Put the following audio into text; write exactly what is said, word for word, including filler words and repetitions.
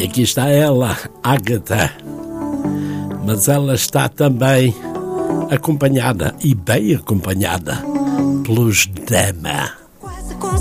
E aqui está ela, Ágata. Mas ela está também acompanhada, e bem acompanhada, pelos Dama.